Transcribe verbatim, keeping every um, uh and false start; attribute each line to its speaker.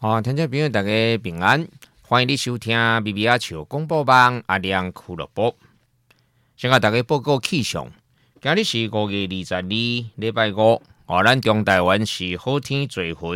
Speaker 1: 好，听众朋友大家平安，欢迎你收听 B B R 球广播网阿亮俱乐部。先甲大家报告气象，今日是五月二十二，礼拜五，哦，咱中台湾是好天做云。